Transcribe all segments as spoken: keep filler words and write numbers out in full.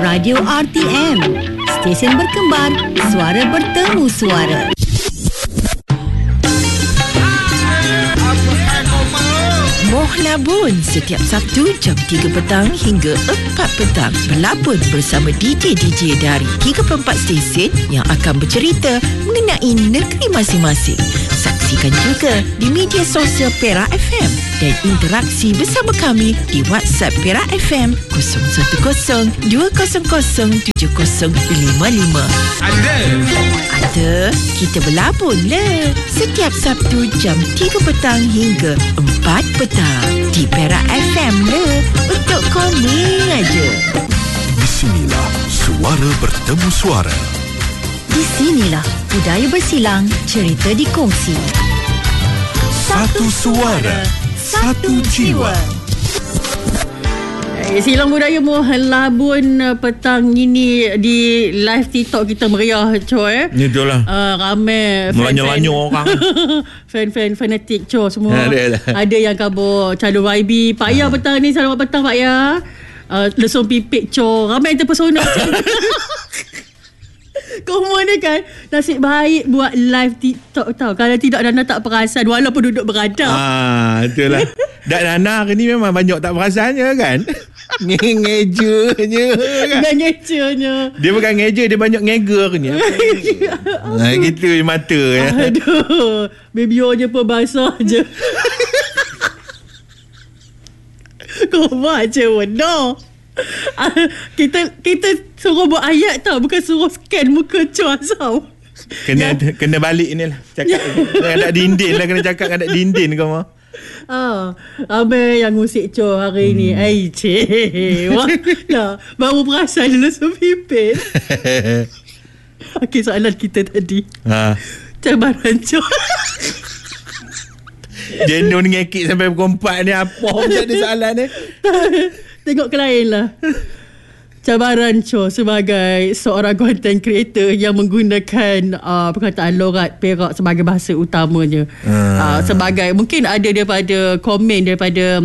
Radio R T M, stesen berkembar, suara bertemu suara. Moh Labun setiap Sabtu jam tiga petang hingga empat petang berlabun bersama D J-D J dari tiga puluh empat stesen yang akan bercerita mengenai negeri masing-masing. Saksikan juga di media sosial Perak F M dan interaksi bersama kami di WhatsApp Perak F M kosong satu kosong dua kosong kosong tujuh kosong lima lima. Ada. Ada, kita berlabun le. Setiap Sabtu jam tiga petang hingga empat petang di Perak F M le. Untuk kami aja. Di sinilah suara bertemu suara. Di sinilah budaya bersilang, cerita dikongsi. Satu suara, satu jiwa. Eh, Silang Budaya Moh Labun uh, petang ini di live TikTok kita meriah coy. Itulah. Uh, ramai Melanyo-lanyo orang. fan-fan fanatik coy semua. Ada, ada. Ada yang kabur calon Y B. Pak Ya petang ni, selamat petang Pak Ya. Uh, lesung pipik coy. Ramai yang terpesona. Kau ni kan nasib baik buat live TikTok tau. Kalau tidak Nana tak perasan walaupun duduk beradab. Ah, itulah. Dak Nana hari ni memang banyak tak perasannya kan. Ngejanya kan. Ngejanya. Dia bukan ngeja, dia banyak ngeger ni. Nah, gitu mata ya. Aduh, babyo-nya pun basah je. Kau buat je bodoh. Kita kita suruh buat ayat tau, bukan suruh scan muka Chua tau. Kena ya. Kena balik ni lah. Cakap ada dinding lah, kena cakap ada dinding kau mah. Ah, Abang yang ngusik Chua hari hmm. ni. Ai cik. Wah, nah, baru perasan dulu sepipit. Okey, soalan kita tadi. Ha. Cabaran Chua. Jenuh ni ngekik sampai pukul empat ni. Apa jadi soalan ni? Tengok ke lain lah. Cabaran Cho sebagai seorang content creator yang menggunakan uh, perkataan lorat Perak sebagai bahasa utamanya. Hmm. Uh, sebagai mungkin ada daripada komen daripada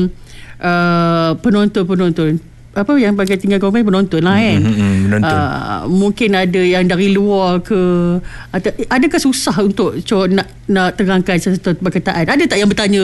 uh, penonton-penonton. Apa yang bagai tinggal komen penonton lah kan. Hmm, uh, mungkin ada yang dari luar ke. Ada, adakah susah untuk Cho nak, nak terangkan sesuatu perkataan? Ada tak yang bertanya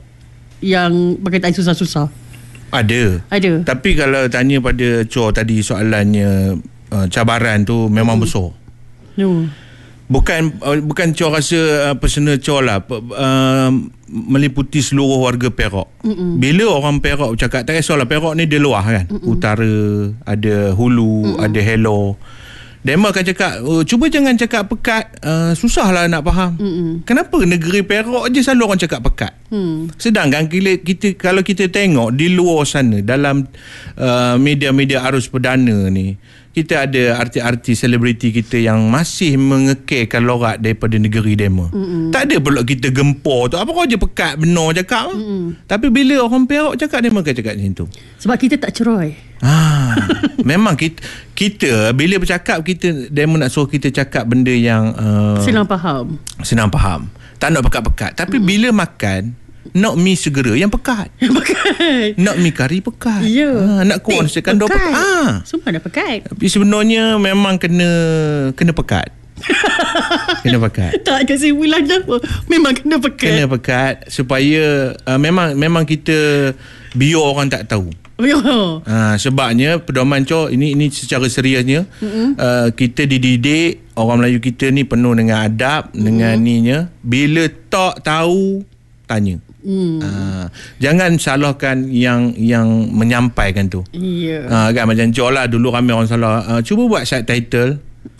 yang perkataan susah-susah? Ada. Ada. Tapi kalau tanya pada Chor tadi soalannya uh, cabaran tu memang hmm. besar. No. Bukan uh, bukan Chor rasa uh, personal Chor lah. Uh, meliputi seluruh warga Perak. Mm-mm. Bila orang Perak bercakap, tak kisahlah Perak ni dia luar kan. Mm-mm. Utara, ada Hulu, Mm-mm. ada Hello. Dema akan cakap, oh, cuba jangan cakap pekat, uh, susahlah nak faham. Mm-mm. Kenapa negeri Perak je selalu orang cakap pekat? Hmm. Sedangkan kita, kita kalau kita tengok di luar sana dalam uh, media-media arus perdana ni, kita ada artis-artis selebriti kita yang masih mengekalkan lorat daripada negeri dema. Mm-mm. Tak ada pula kita gempur tu. Apa kau je pekat benar cakap. Mm-mm. Tapi bila orang Perak cakap, dema akan cakap macam tu. Sebab kita tak cerai. Ah, memang kita, kita bila bercakap, kita demo nak suruh kita cakap benda yang uh, senang faham. Senang faham. Tak nak pekat-pekat. Tapi mm. bila makan, nak mi segera yang pekat. Yang pekat. Nak mi kari pekat. Ya. Ha, nak kuah nasi kandar pekat. Ha. Semua dah pekat. Tapi sebenarnya memang kena kena pekat. Kena pekat. Tak kesimpulan apa. Memang kena pekat. Kena pekat supaya uh, memang memang kita biar orang tak tahu. Oh. Ha, sebabnya pedoman Chor ini ini secara seriusnya mm-hmm. uh, kita dididik, orang Melayu kita ni penuh dengan adab, mm-hmm. dengan ninya. Bila tak tahu, tanya. Hmm. Uh, jangan salahkan yang yang menyampaikan tu. Ya. Yeah. Uh, kan macam Chor lah, dulu ramai orang salah. Uh, cuba buat subtitle.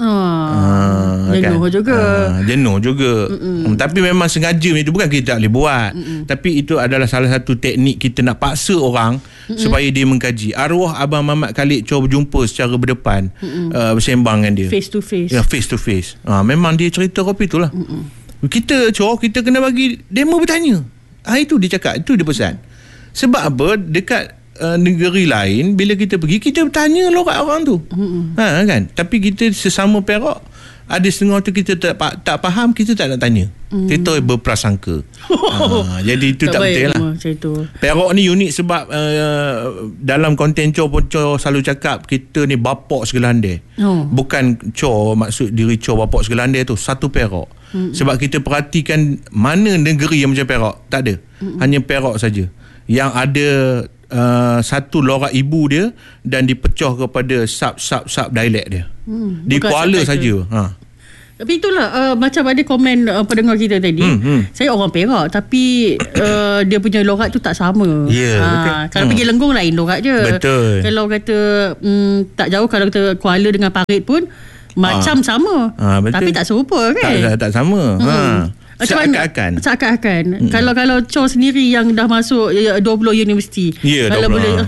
Ah, uh, jenuh kan? juga. Uh, jenuh juga. Um, tapi memang sengaja itu, bukan kita tak boleh buat. Mm-mm. Tapi itu adalah salah satu teknik kita nak paksa orang Mm-mm. supaya dia mengkaji. Arwah Abang Mamat Khalid Chor berjumpa secara berdepan, uh, bersembang dengan dia. Face to face. Ya, face to face. Uh, memang dia cerita kopi itulah. Mm-mm. Kita Chor, kita kena bagi demo bertanya. Ah, itu dia cakap, itu dia pesan. Sebab apa? Dekat uh, negeri lain, bila kita pergi, kita bertanya lorat orang tu. Mm-hmm. Ha, kan? Tapi kita sesama Perak, ada setengah tu kita tak tak faham, kita tak nak tanya. Hmm. Kita berprasangka. ha, jadi itu tak, tak betul lah. Macam itu. Perak ni unik sebab uh, dalam konten Cho pun Cho selalu cakap kita ni bapak segelandai. Oh. Bukan Cho maksud diri Cho bapak segelandai tu, satu Perak. Hmm. Sebab kita perhatikan mana negeri yang macam Perak, tak ada. Hmm. Hanya Perak saja yang ada uh, satu lorak ibu dia dan dipecah kepada sub-sub-sub dialek dia. Hmm. Di Kuala saja. Ha. Tapi itulah uh, macam ada komen uh, pendengar kita tadi. Hmm, hmm. Saya orang Perak tapi uh, dia punya lorat tu tak sama. Yeah, ha, betul. Kalau hmm. pergi Lenggong lain lorat je. Betul. Kalau kata um, tak jauh, kalau kata Kuala dengan Parit pun macam ha. sama. Ha, tapi tak serupa kan? Tak, tak sama. Hmm. Ha. Seakan-akan. Seakan-akan. Hmm. Kalau kalau Cho sendiri yang dah masuk dua puluh universiti. Ya, yeah, kalau boleh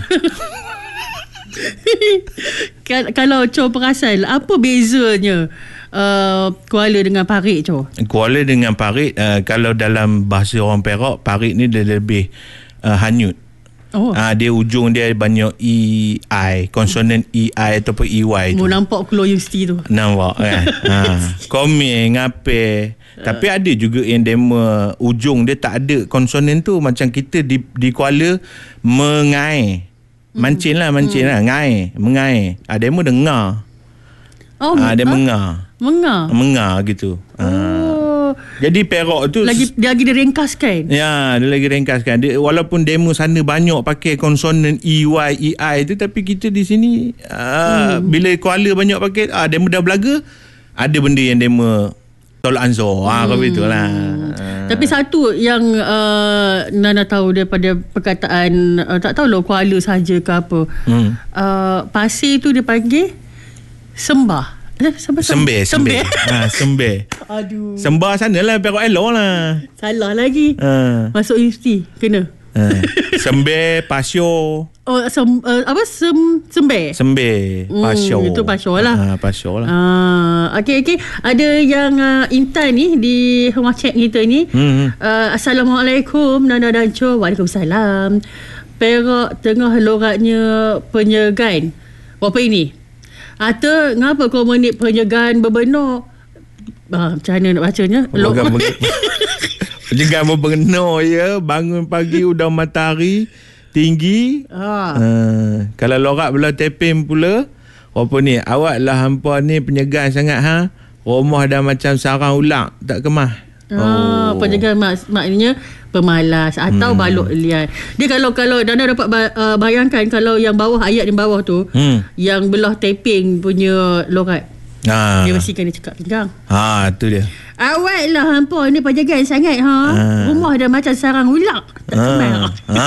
kalau Cho perasan apa bezanya Uh, Kuala dengan Parit, Cho? Kuala dengan Parit, uh, kalau dalam bahasa orang Perak, Parit ni dia lebih uh, hanyut. Oh. Uh, dia ujung dia banyak E I, konsonan E I ataupun E Y tu. Mu nampak keluar universiti tu. Nampak kan? ha. Komen, ngape. Uh. Tapi ada juga yang demo ujung dia tak ada konsonan tu. Macam kita di, di Kuala mengai. Mancin lah, mancin hmm. lah. Ngai, mengai. Ada demo dengar. Oh, ah, dia mengar. Mengar. Mengar gitu. Oh. Ah. Jadi Perak tu lagi dia lagi diringkaskan. Ya, dia lagi ringkaskan. Dia, walaupun demo sana banyak pakai konsonan E Y, E I tu, tapi kita di sini ah, hmm. bila Kuala banyak pakai ah, demo dah belaga, ada benda yang demo tolak ansur. Ah, hmm. Kau begitulah. Ah. Tapi satu yang uh, Nana tahu daripada perkataan uh, tak tahu lah Kuala saja ke apa. Hmm. Uh, pasir tu dia panggil Sembah. Sembah. Sembeh. Sembeh. Ha, sembeh. Aduh. Sembah sana lah, Perak elok lah. Salah lagi. Ha. Masuk universiti. Kena. Ha. Sembeh, pasio. Oh, sem, uh, apa? Sem, sembeh. Sembeh, pasio. Hmm, itu pasio lah. Ha, pasio lah. Ah, okey, okey. Ada yang uh, Intan ni di rumah chat kita ni. Hmm. Uh, Assalamualaikum, Nana dan Cho. Waalaikumsalam. Perak tengah loratnya penyegan. Apa ini? Atau ngapa kau menit penyegan berbenar? Ah, macam mana nak bacanya? Penyegan berbenar ya. Bangun pagi udah matahari tinggi. Ah. Uh, kalau lorak belah tepim pula, apa ni? Awak lah hampa ni penyegan sangat ha. Rumah dah macam sarang ulang, tak kemah. Ah, oh. Penyegan mak, maknanya pemalas atau hmm. balok liar. Dia kalau kalau Dana dapat uh, bayangkan kalau yang bawah, ayat yang bawah tu, hmm. yang belah taping punya lorat. Ha. Dia mesti kena cekak pinggang. Ha, tu dia. Awak lah hampa ni penjagaan sangat ha. ha. Rumah dah macam sarang ular. Tak kemar. Ha.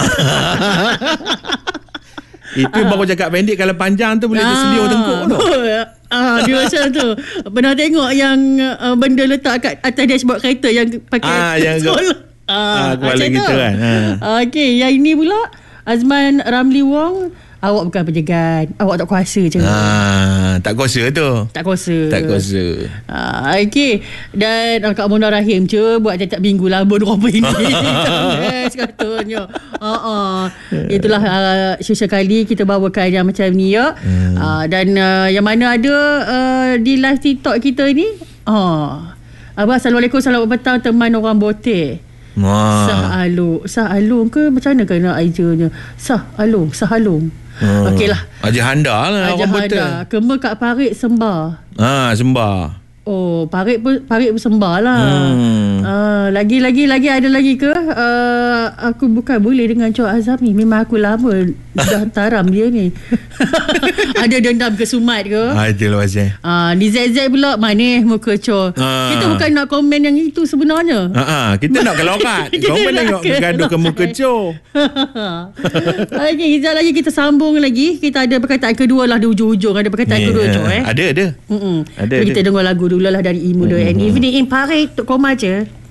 Itu uh. baru cakap pendek, kalau panjang tu boleh uh. tersedia tengkuk tu. Ah, dia macam tu. Pernah tengok yang uh, benda letak kat atas dashboard kereta yang pakai ah, yang solar. Ah, ah, macam tu. Kan. Ah. Okey, yang ini pula Azman Ramli Wong. Awak bukan penjagaan, awak tak kuasa je. Ah, tak kuasa tu. Tak kuasa. Tak kuasa. Ah, okey. Dan uh, Kak Mona Rahim je buat tiap minggu lah bon apa ini. Yes, katanya. Ha ah. Itulah uh, sesekali kita bawakan yang macam ni ya. Hmm. Uh, dan uh, yang mana ada uh, di live TikTok kita ni. Ah. Abah, Assalamualaikum, selamat petang teman orang botek. Wah. Sah alung. Sah alung ke macam mana kena aijanya? Sah alung, sah alung. Hmm. Okeylah. Aja handa lah. Aja handa. Kema kat Parit sembah. Ah, sembah. Oh, Parit pun Parit pun sembah lah. Hmm. Uh, lagi lagi lagi ada lagi ke? Uh, aku bukan boleh dengan Cok Azami. Memang aku lama dah taram dia ni. Ada dendam ke Sumat ke? Ah, itulah macam. Ah, di Z Z pula mana muka Cok. Ah. Kita bukan nak komen yang itu sebenarnya. Ha ah, kita nak kelokat. Komen tengok gaduh ke muka Cok. Okey, kejap lagi kita sambung lagi. Kita ada perkataan kedua lah di ujung-ujung. Ada perkataan yeah. kedua Cok eh. Ada ada. Mm-mm. Ada. Kita ada. dengar lagu dulu lah dari Imu mm-hmm. And Evening in Parit. Tok Koma je.